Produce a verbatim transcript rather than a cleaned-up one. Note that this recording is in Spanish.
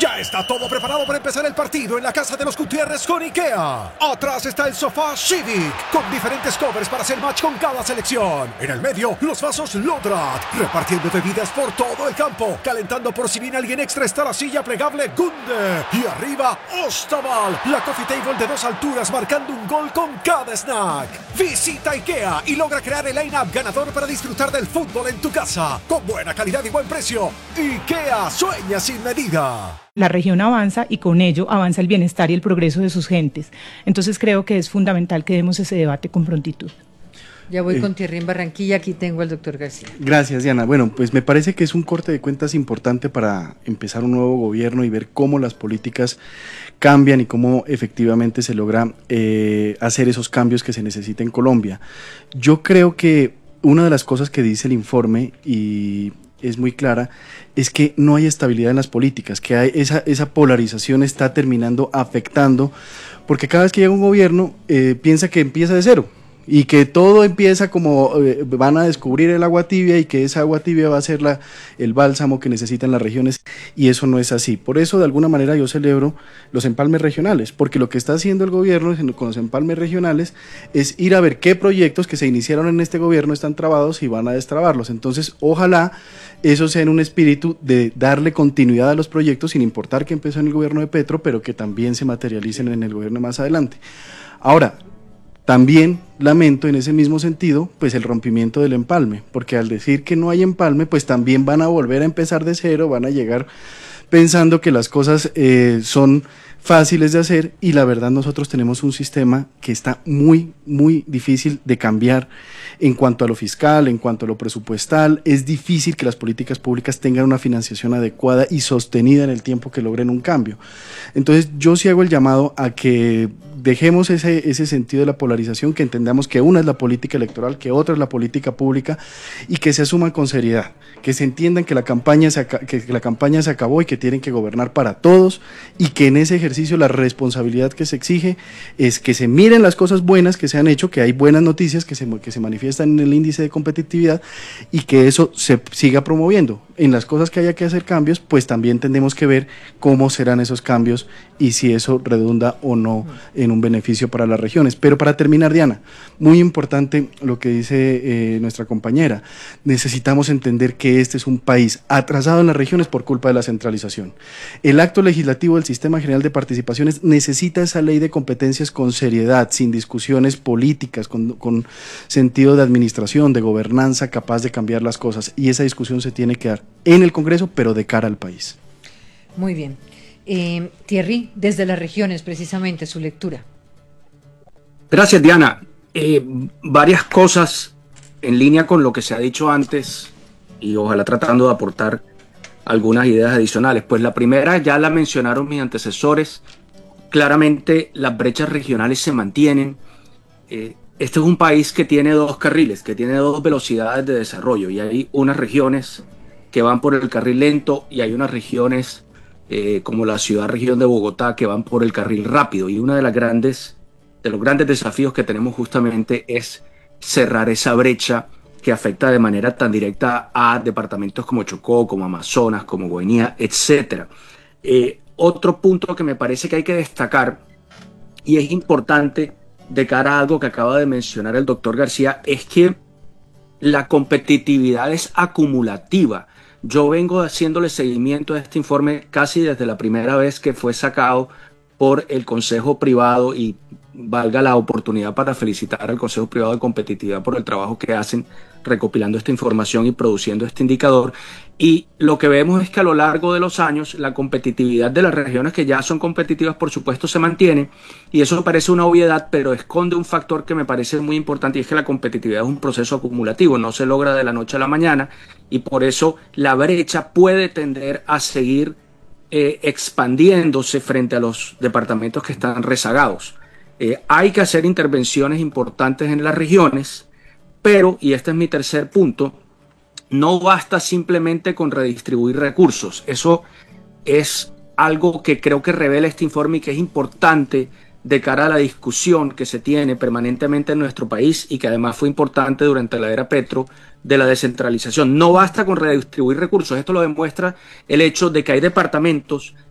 Ya está todo preparado para empezar el partido en la casa de los Gutiérrez con IKEA. Atrás está el sofá Civic, con diferentes covers para hacer match con cada selección. En el medio, los vasos Lodrat, repartiendo bebidas por todo el campo. Calentando por si viene alguien extra está la silla plegable Gunde. Y arriba, Ostaval, la coffee table de dos alturas marcando un gol con cada snack. Visita IKEA y logra crear el line-up ganador para disfrutar del fútbol en tu casa. Con buena calidad y buen precio. IKEA sueña sin medida. La región avanza y con ello avanza el bienestar y el progreso de sus gentes. Entonces creo que es fundamental que demos ese debate con prontitud. Ya voy Eh, con Thierry en Barranquilla, aquí tengo al doctor García. Gracias, Diana. Bueno, pues me parece que es un corte de cuentas importante para empezar un nuevo gobierno y ver cómo las políticas cambian y cómo efectivamente se logra eh, hacer esos cambios que se necesitan en Colombia. Yo creo que una de las cosas que dice el informe, y es muy clara, es que no hay estabilidad en las políticas, que hay esa, esa polarización está terminando afectando, porque cada vez que llega un gobierno eh, piensa que empieza de cero y que todo empieza como eh, van a descubrir el agua tibia y que esa agua tibia va a ser la, el bálsamo que necesitan las regiones, y eso no es así. Por eso de alguna manera yo celebro los empalmes regionales, porque lo que está haciendo el gobierno con los empalmes regionales es ir a ver qué proyectos que se iniciaron en este gobierno están trabados y van a destrabarlos. Entonces ojalá eso sea en un espíritu de darle continuidad a los proyectos sin importar que empezó en el gobierno de Petro, pero que también se materialicen en el gobierno más adelante. Ahora, también lamento en ese mismo sentido pues el rompimiento del empalme, porque al decir que no hay empalme pues también van a volver a empezar de cero, van a llegar pensando que las cosas eh, son fáciles de hacer, y la verdad nosotros tenemos un sistema que está muy, muy difícil de cambiar en cuanto a lo fiscal, en cuanto a lo presupuestal. Es difícil que las políticas públicas tengan una financiación adecuada y sostenida en el tiempo que logren un cambio. Entonces yo sí hago el llamado a que dejemos ese, ese sentido de la polarización, que entendamos que una es la política electoral, que otra es la política pública, y que se asuman con seriedad, que se entiendan que la campaña se, que la campaña se acabó y que tienen que gobernar para todos, y que en ese ejercicio la responsabilidad que se exige es que se miren las cosas buenas que se han hecho, que hay buenas noticias que se, que se manifiestan en el índice de competitividad, y que eso se siga promoviendo. En las cosas que haya que hacer cambios, pues también tenemos que ver cómo serán esos cambios y si eso redunda o no en un beneficio para las regiones. Pero para terminar, Diana, muy importante lo que dice eh, nuestra compañera. Necesitamos entender que este es un país atrasado en las regiones por culpa de la centralización. El acto legislativo del Sistema General de Participaciones necesita esa ley de competencias con seriedad, sin discusiones políticas, con, con sentido de administración, de gobernanza capaz de cambiar las cosas, y esa discusión se tiene que dar en el Congreso, pero de cara al país. Muy bien. Eh, Thierry, desde las regiones, precisamente, su lectura. Gracias, Diana. Eh, varias cosas en línea con lo que se ha dicho antes y ojalá tratando de aportar algunas ideas adicionales. Pues la primera ya la mencionaron mis antecesores. Claramente las brechas regionales se mantienen. Eh, este es un país que tiene dos carriles, que tiene dos velocidades de desarrollo, y hay unas regiones que van por el carril lento y hay unas regiones eh, como la ciudad región de Bogotá que van por el carril rápido, y uno de las grandes de los grandes desafíos que tenemos justamente es cerrar esa brecha que afecta de manera tan directa a departamentos como Chocó, como Amazonas, como Guainía, etcétera. Eh, otro punto que me parece que hay que destacar, y es importante de cara a algo que acaba de mencionar el doctor García, es que la competitividad es acumulativa. Yo vengo haciéndole seguimiento a este informe casi desde la primera vez que fue sacado por el Consejo Privado, y valga la oportunidad para felicitar al Consejo Privado de Competitividad por el trabajo que hacen recopilando esta información y produciendo este indicador. Y lo que vemos es que a lo largo de los años la competitividad de las regiones que ya son competitivas, por supuesto, se mantiene, y eso parece una obviedad, pero esconde un factor que me parece muy importante, y es que la competitividad es un proceso acumulativo, no se logra de la noche a la mañana, y por eso la brecha puede tender a seguir eh, expandiéndose frente a los departamentos que están rezagados. Eh, hay que hacer intervenciones importantes en las regiones, pero, y este es mi tercer punto, no basta simplemente con redistribuir recursos. Eso es algo que creo que revela este informe y que es importante de cara a la discusión que se tiene permanentemente en nuestro país, y que además fue importante durante la era Petro, de la descentralización. No basta con redistribuir recursos. Esto lo demuestra el hecho de que hay departamentos